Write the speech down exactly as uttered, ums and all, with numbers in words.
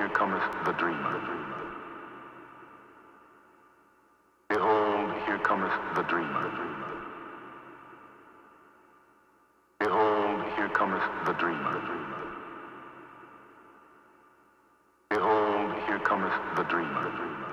here cometh the dream. Behold, here cometh the dream. Behold, here cometh the dream. Behold, here cometh the dream.